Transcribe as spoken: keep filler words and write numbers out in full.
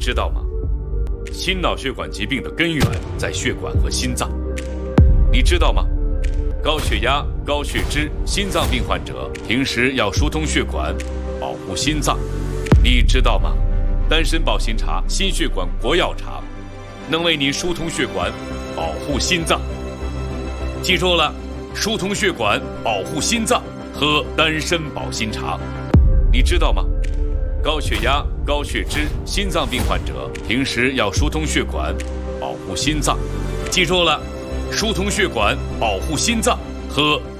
知道吗？心脑血管疾病的根源在血管和心脏。你知道吗？高血压、高血脂、心脏病患者平时要疏通血管，保护心脏。你知道吗？丹参保心茶，心血管国药茶，能为你疏通血管，保护心脏。记住了，疏通血管，保护心脏，喝丹参保心茶。你知道吗？高血压、高血脂、心脏病患者平时要疏通血管，保护心脏。记住了，疏通血管，保护心脏，喝